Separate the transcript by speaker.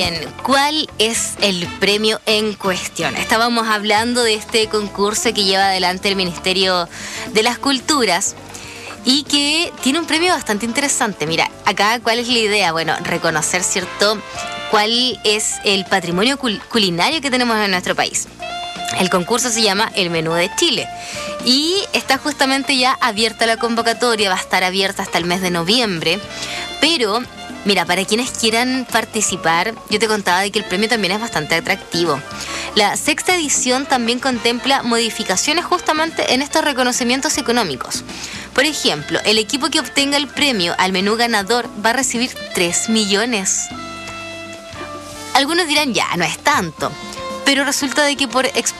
Speaker 1: bien, ¿cuál es el premio en cuestión? Estábamos hablando de este concurso que lleva adelante el Ministerio de las Culturas y que tiene un premio bastante interesante. Mira, acá, ¿cuál es la idea? Bueno, reconocer, ¿cierto?, cuál es el patrimonio culinario que tenemos en nuestro país. El concurso se llama El Menú de Chile y está justamente ya abierta la convocatoria, va a estar abierta hasta el mes de noviembre, pero mira, para quienes quieran participar, yo te contaba de que el premio también es bastante atractivo. La sexta edición también contempla modificaciones justamente en estos reconocimientos económicos. Por ejemplo, el equipo que obtenga el premio al menú ganador va a recibir 3 millones. Algunos dirán, ya, no es tanto. Pero resulta de que por